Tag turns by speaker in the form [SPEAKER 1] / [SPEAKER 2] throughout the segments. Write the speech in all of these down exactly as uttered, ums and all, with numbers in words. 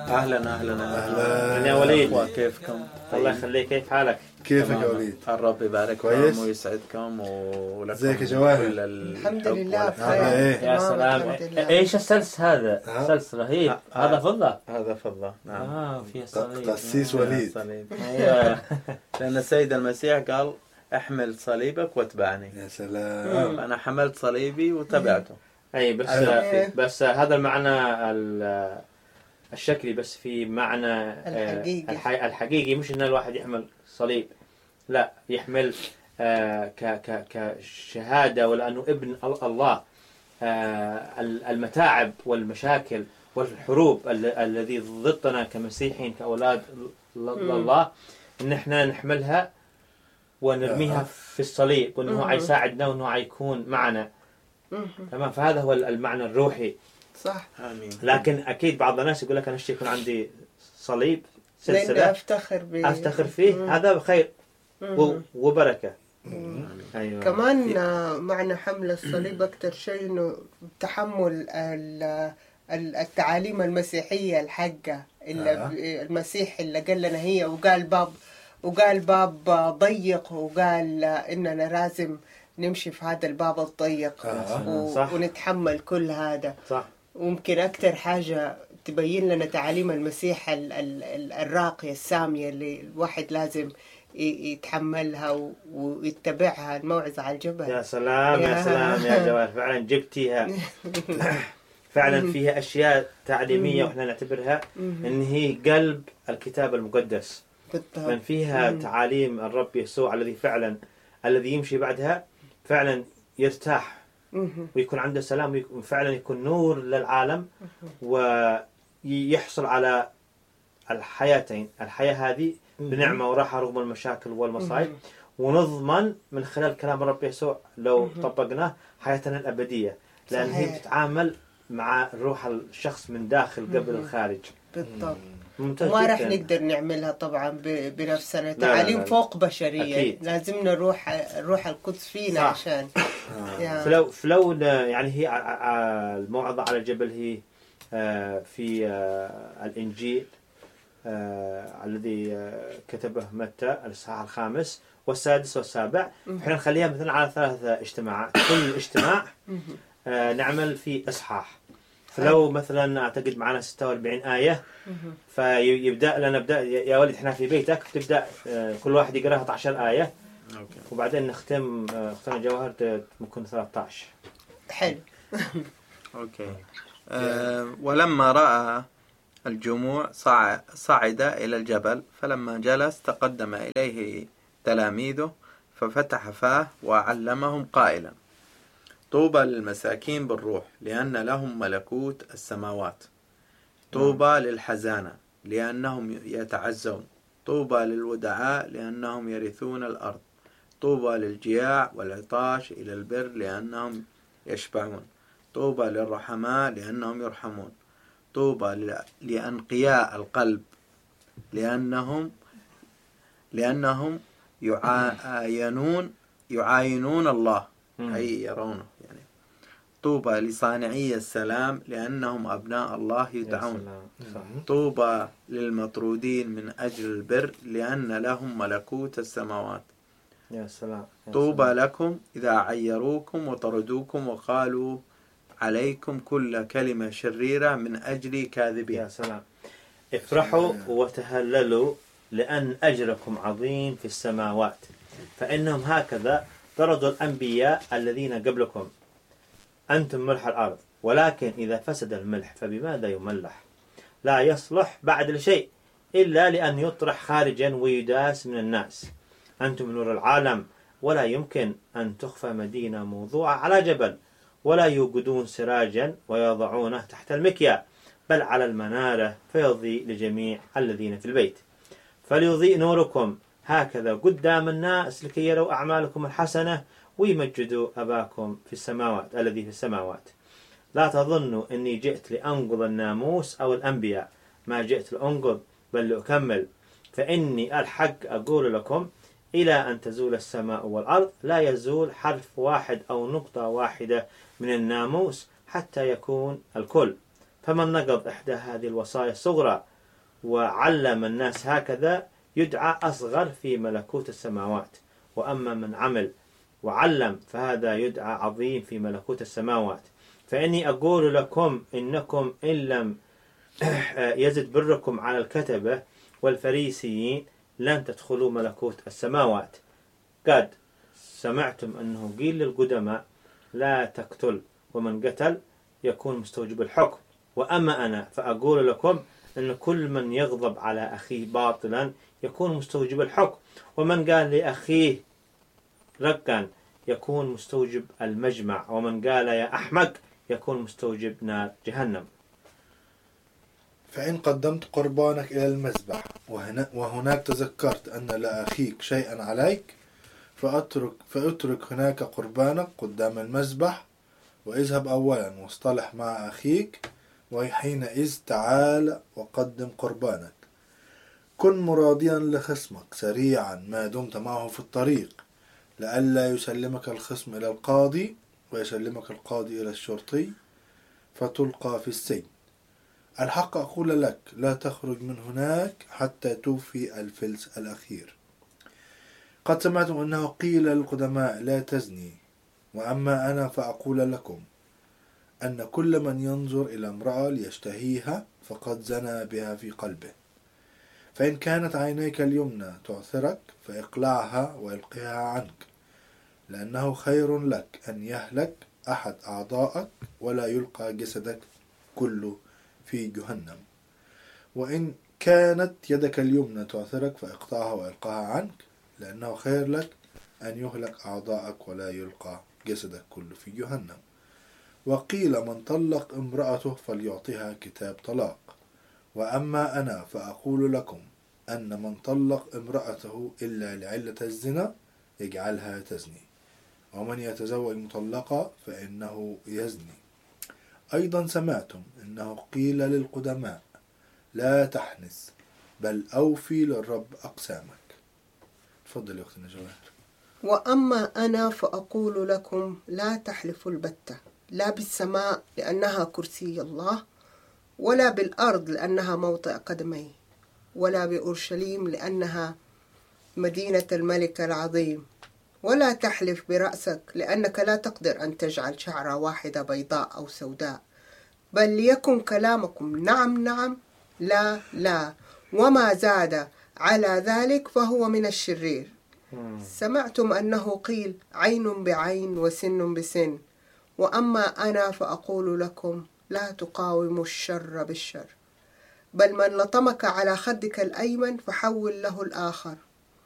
[SPEAKER 1] أهلا أهلا
[SPEAKER 2] أهلا يا وليد،
[SPEAKER 1] كيفكم؟
[SPEAKER 2] الله يخليك، كيف حالك؟
[SPEAKER 3] كيفك يا وليد؟
[SPEAKER 1] الرب يبارككم ويسعدكم ولكم.
[SPEAKER 3] ازيك يا جواهر؟
[SPEAKER 4] الحمد لله
[SPEAKER 3] بخير.
[SPEAKER 2] يا سلام. ايش السلس هذا؟ سلس رهيب. هذا فضة.
[SPEAKER 1] هذا فضة. نعم.
[SPEAKER 2] اه فيها صليب.
[SPEAKER 3] قسيس وليد.
[SPEAKER 1] صليب.
[SPEAKER 2] ايوه.
[SPEAKER 1] لأن السيد المسيح قال احمل صليبك واتبعني.
[SPEAKER 3] يا سلام.
[SPEAKER 1] أنا حملت صليبي وتبعته.
[SPEAKER 2] اي بس بس هذا المعنى الشكلي، بس في معنى الحقيقي, الحقيقي مش ان الواحد يحمل صليب، لا، يحمل آه ك ك كشهاده ولانه ابن الله. آه المتاعب والمشاكل والحروب ال الذي ضدنا كمسيحيين كاولاد الله، ان احنا نحملها ونرميها في الصليب، وانه حيساعدنا وانه حيكون معنا. تمام. فهذا هو المعنى الروحي.
[SPEAKER 4] صح.
[SPEAKER 1] آمين.
[SPEAKER 2] لكن اكيد بعض الناس يقول لك انا اشتي يكون عندي صليب سلسله
[SPEAKER 4] افتخر به
[SPEAKER 2] افتخر فيه. مم. هذا خير وبركه.
[SPEAKER 4] أيوة. كمان معنى حمل الصليب اكثر شيء انه تحمل التعاليم المسيحيه الحقه اللي آه. المسيح اللي قال لنا هي، وقال باب وقال باب ضيق، وقال اننا لازم نمشي في هذا الباب الضيق.
[SPEAKER 2] آه.
[SPEAKER 4] و... ونتحمل كل هذا.
[SPEAKER 2] صح.
[SPEAKER 4] وممكن أكتر حاجة تبين لنا تعاليم المسيح ال... ال... الراقية السامية اللي الواحد لازم يتحملها و... ويتبعها، الموعظة على الجبل.
[SPEAKER 2] يا سلام يا, يا سلام يا جوال، فعلا جبتيها. فعلا فيها أشياء تعليمية وإحنا نعتبرها إن هي قلب الكتاب المقدس. من فيها تعاليم الرب يسوع الذي فعلا الذي يمشي بعدها فعلا يرتاح ويكون عنده سلام، وفعلا يكون نور للعالم ويحصل على الحياتين، الحياة هذه بنعمة وراحة رغم المشاكل والمصايب، ونضمن من خلال كلام الرب يسوع لو طبقناه حياتنا الأبدية، لأن هي بتتعامل مع روح الشخص من داخل قبل الخارج.
[SPEAKER 4] بالضبط. وما راح نقدر نعملها طبعا بنفسنا، تعاليم فوق بشرية. أكيد. لازمنا الروح الروح القدس فينا. صح. عشان
[SPEAKER 2] يعني. فلو فلو يعني هي الموعظة على الجبل هي في الإنجيل الذي كتبه متى الإصحاح الخامس والسادس والسابع، احنا نخليها مثلا على ثلاثة اجتماعات، كل اجتماع نعمل فيه إصحاح. فلو مثلا اعتقد معنا ستة وأربعين آية، فيبدأ لنا نبدأ يا ولد احنا في بيتك تبدأ كل واحد يقرأ احد عشر آية. أوكي. وبعدين نختم اختنا جواهر ممكن ثلاثة عشر.
[SPEAKER 4] حلو.
[SPEAKER 1] اوكي. أه ولما رأى الجموع صعد إلى الجبل، فلما جلس تقدم إليه تلاميذه ففتح فاه وعلمهم قائلا: طوبى للمساكين بالروح لأن لهم ملكوت السماوات. طوبى للحزانة لأنهم يتعزون. طوبى للودعاء لأنهم يرثون الأرض. طوبى للجياع والعطاش إلى البر لأنهم يشبعون. طوبى للرحماء لأنهم يرحمون. طوبى لأنقياء القلب لأنهم لأنهم يعاينون يعاينون الله، أي يرونه. يعني طوبى لصانعي السلام لأنهم أبناء الله يدعون. طوبى للمطرودين من أجل البر لأن لهم ملكوت السماوات.
[SPEAKER 2] يا سلام.
[SPEAKER 1] طوبى لكم إذا عيروكم وطردوكم وقالوا عليكم كل كلمة شريرة من أجل كاذبين.
[SPEAKER 2] يا سلام. افرحوا وتهللوا لأن أجركم عظيم في السماوات، فإنهم هكذا طردوا الأنبياء الذين قبلكم. أنتم ملح الأرض، ولكن إذا فسد الملح فبماذا يملح؟ لا يصلح بعد لشيء إلا لأن يطرح خارجا ويداس من الناس. أنتم نور العالم، ولا يمكن أن تخفى مدينة موضوعة على جبل، ولا يوقدون سراجا ويضعونه تحت المكيال، بل على المنارة فيضيء لجميع الذين في البيت. فليضيء نوركم هكذا قدام الناس لكي يروا أعمالكم الحسنة ويمجدوا أباكم في السماوات الذي في السماوات. لا تظنوا أني جئت لأنقض الناموس أو الأنبياء، ما جئت لأنقض بل لأكمل. فإني الحق أقول لكم إلى أن تزول السماء والأرض لا يزول حرف واحد أو نقطة واحدة من الناموس حتى يكون الكل. فمن نقض إحدى هذه الوصايا الصغرى وعلم الناس هكذا يدعى أصغر في ملكوت السماوات. وأما من عمل وعلم فهذا يدعى عظيم في ملكوت السماوات. فإني أقول لكم إنكم إن لم يزد بركم على الكتبة والفريسيين لن تدخلوا ملكوت السماوات. قد سمعتم أنه قيل للقدماء لا تقتل ومن قتل يكون مستوجب الحكم. وأما أنا فأقول لكم أن كل من يغضب على أخيه باطلا يكون مستوجب الحكم، ومن قال لأخيه رقا يكون مستوجب المجمع، ومن قال يا أحمق يكون مستوجب نار جهنم.
[SPEAKER 3] فإن قدمت قربانك إلى المذبح وهناك تذكرت أن لأخيك شيئا عليك فأترك, فأترك هناك قربانك قدام المذبح واذهب أولا واصطلح مع أخيك وحينئذ تعال وقدم قربانك. كن مراضيا لخصمك سريعا ما دمت معه في الطريق لئلا يسلمك الخصم إلى القاضي ويسلمك القاضي إلى الشرطي فتلقى في السجن. الحق أقول لك لا تخرج من هناك حتى توفي الفلس الأخير. قد سمعتم أنه قيل للقدماء لا تزني، وأما أنا فأقول لكم أن كل من ينظر إلى امرأة ليشتهيها فقد زنى بها في قلبه. فإن كانت عينيك اليمنى تعثرك فاقلعها والقها عنك، لأنه خير لك أن يهلك أحد أعضائك ولا يلقى جسدك كله في جهنم. وإن كانت يدك اليمنى تعثرك فاقطعها والقها عنك، لأنه خير لك أن يهلك أعضائك ولا يلقى جسدك كله في جهنم. وقيل من طلق امرأته فليعطيها كتاب طلاق. وأما أنا فأقول لكم أن من طلق امرأته إلا لعلة الزنا يجعلها تزني، ومن يتزوج مطلقة فإنه يزني. أيضا سمعتم أنه قيل للقدماء لا تحنث بل أوفي للرب أقسامك. تفضل يا أختنا جواهر.
[SPEAKER 4] وأما أنا فأقول لكم لا تحلفوا البتة، لا بالسماء لأنها كرسي الله، ولا بالأرض لأنها موطئ قدميه، ولا بأورشليم لأنها مدينة الملك العظيم. ولا تحلف برأسك لأنك لا تقدر أن تجعل شعرة واحدة بيضاء أو سوداء، بل ليكن كلامكم نعم نعم لا لا، وما زاد على ذلك فهو من الشرير. سمعتم أنه قيل عين بعين وسن بسن، وأما أنا فأقول لكم لا تقاوموا الشر بالشر، بل من لطمك على خدك الأيمن فحول له الآخر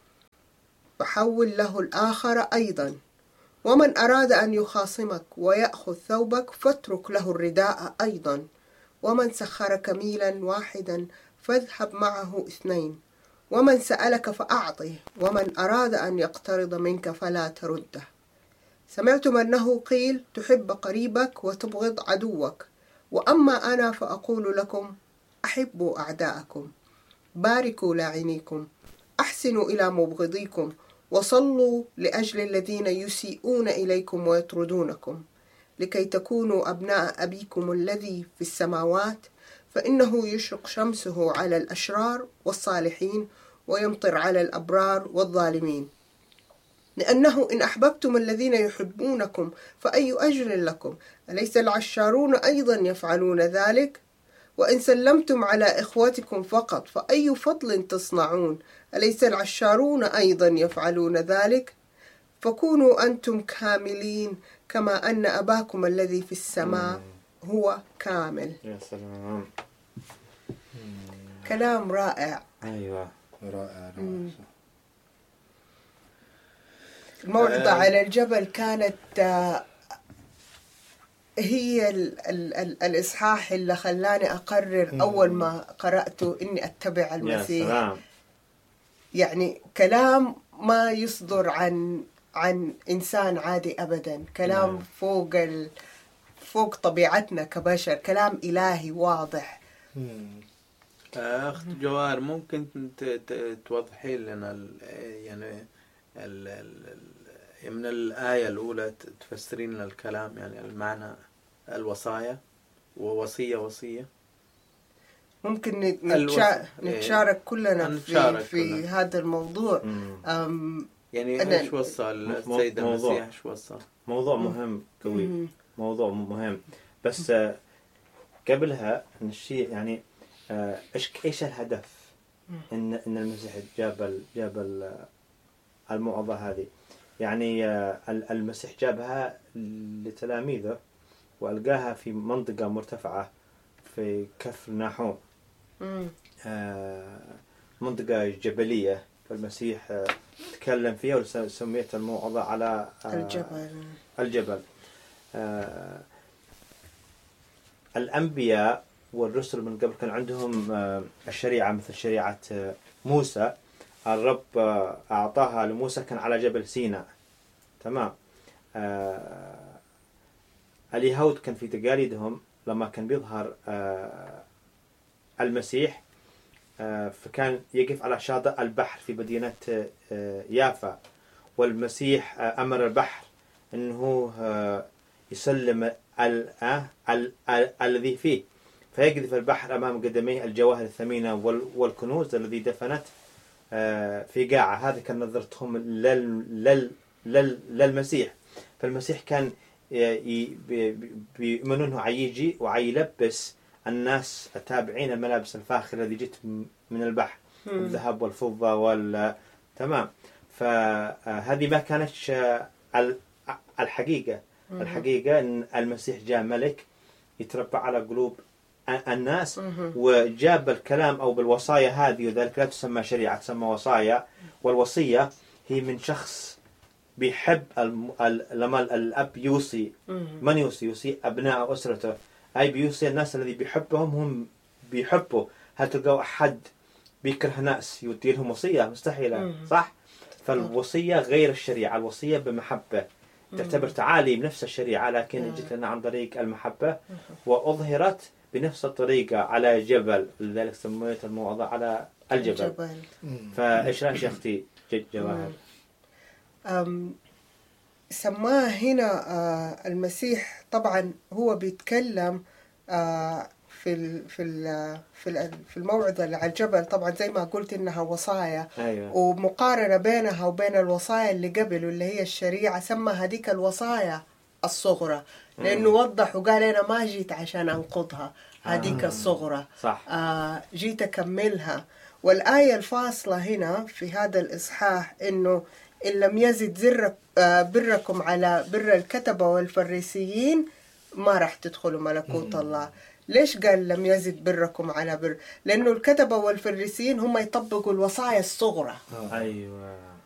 [SPEAKER 4] فحول له الآخر أيضا. ومن أراد أن يخاصمك ويأخذ ثوبك فاترك له الرداء أيضا. ومن سخرك ميلا واحدا فاذهب معه اثنين. ومن سألك فأعطه، ومن أراد أن يقترض منك فلا ترده. سمعتم أنه قيل تحب قريبك وتبغض عدوك، وأما أنا فأقول لكم أحبوا أعداءكم، باركوا لاعنيكم، أحسنوا إلى مبغضيكم، وصلوا لأجل الذين يسيئون إليكم ويطردونكم، لكي تكونوا أبناء أبيكم الذي في السماوات، فإنه يشرق شمسه على الأشرار والصالحين ويمطر على الأبرار والظالمين. لأنه إن أحببتم الذين يحبونكم فأي أجر لكم؟ أليس العشارون أيضا يفعلون ذلك؟ وإن سلمتم على إخوتكم فقط فأي فضل تصنعون؟ أليس العشارون أيضا يفعلون ذلك؟ فكونوا أنتم كاملين كما أن أباكم الذي في السماء هو كامل.
[SPEAKER 2] يا سلام.
[SPEAKER 4] كلام رائع.
[SPEAKER 2] أيوة
[SPEAKER 3] رائع.
[SPEAKER 4] مم. الموعظة على الجبل كانت هي ال ال ال الإصحاح اللي خلاني أقرر أول ما قرأته إني أتبع المسيح.
[SPEAKER 2] يا سلام.
[SPEAKER 4] يعني كلام ما يصدر عن عن إنسان عادي أبدا، كلام
[SPEAKER 2] نعم.
[SPEAKER 4] فوق ال فوق طبيعتنا كبشر، كلام إلهي واضح.
[SPEAKER 1] أخت جوار ممكن توضحي لنا ال يعني ال ال من الآية الأولى تفسرين لنا الكلام، يعني المعنى الوصايا ووصية وصية.
[SPEAKER 4] ممكن نت-
[SPEAKER 1] الوص-
[SPEAKER 4] نتشا...
[SPEAKER 1] إيه.
[SPEAKER 4] نتشارك كلنا
[SPEAKER 1] نتشارك
[SPEAKER 4] في, في
[SPEAKER 1] كلنا.
[SPEAKER 4] هذا الموضوع.
[SPEAKER 2] مم.
[SPEAKER 4] أم...
[SPEAKER 1] يعني
[SPEAKER 4] أنا-
[SPEAKER 1] ايش وصل
[SPEAKER 2] مو-
[SPEAKER 1] السيد
[SPEAKER 2] موضوع.
[SPEAKER 1] المسيح ايش وصل؟
[SPEAKER 2] موضوع مهم قوي،
[SPEAKER 4] مم.
[SPEAKER 2] موضوع مهم. بس آه، قبلها ان الشيء يعني آه، ايش ايش الهدف ان ان المسيح جاب ال- جاب ال- الموعظه هذه؟ يعني آه، ال- المسيح جابها لتلاميذه والقاها في منطقه مرتفعه في كفر ناحوم،
[SPEAKER 4] مم.
[SPEAKER 2] آه، منطقه جبليه، فالمسيح آه، تكلم فيها وسميت الموعظه على آه،
[SPEAKER 4] الجبل.
[SPEAKER 2] الجبل. آه الأنبياء والرسل من قبل كان عندهم آه الشريعة مثل شريعة آه موسى. الرب آه أعطاها لموسى كان على جبل سيناء، تمام. آه اليهود كان في تقاليدهم لما كان بيظهر آه المسيح آه فكان يقف على شاطئ البحر في مدينة آه يافا، والمسيح آه أمر البحر أنه آه يسلم ال ال ال ال الذي فيه، فيقذف البحر أمام قدميه الجواهر الثمينة وال والكنوز الذي دفنت آه في قاعة. هذه كان نظرتهم لل لل لل للمسيح. فالمسيح كان بيؤمنون أنه عيجي وعيلبس الناس التابعين الملابس الفاخرة التي جت من البحر، الذهب والفضة وال تمام. فهذه ما كانت الحقيقة. الحقيقة أن المسيح جاء ملك يتربع على قلوب الناس، وجاب الكلام أو بالوصايا هذه، وذلك لا تسمى شريعة، تسمى وصايا. والوصية هي من شخص بيحب الم... لما الأب يوصي، من يوصي؟ يوصي أبناء أسرته، أي بيوصي الناس الذي بيحبهم هم بيحبوا. هل تلقوا أحد بيكره ناس يودي لهم وصية؟ مستحيلة، صح؟ فالوصية غير الشريعة. الوصية بمحبة، تعتبر تعالي بنفس الشريعة لكن جت لنا عن طريق المحبة، وأظهرت بنفس الطريقة على جبل، لذلك سميت الموعظة على الجبل.
[SPEAKER 4] الجبل.
[SPEAKER 2] فإيش رأيك يا أختي جواهر؟
[SPEAKER 4] أم سماه هنا آه المسيح، طبعا هو بيتكلم آه في ال في ال في ال في الموعظة اللي على الجبل، طبعا زي ما قلت إنها وصايا.
[SPEAKER 2] أيوة.
[SPEAKER 4] ومقارنة بينها وبين الوصايا اللي قبل اللي هي الشريعة، سمى هذيك الوصايا الصغرى، لأنه وضح وقال أنا ما جيت عشان أنقضها، هذيك
[SPEAKER 2] آه.
[SPEAKER 4] الصغرى،
[SPEAKER 2] صح.
[SPEAKER 4] آه جيت أكملها. والآية الفاصلة هنا في هذا الإصحاح إنه إن لم يزد زر آه بركم على بر الكتبة والفريسيين ما راح تدخلوا ملكوت الله. ليش قال لم يزد بركم على بر؟ لأنه الكتبة والفريسيين هم يطبقوا الوصايا الصغرى.
[SPEAKER 2] أيوة.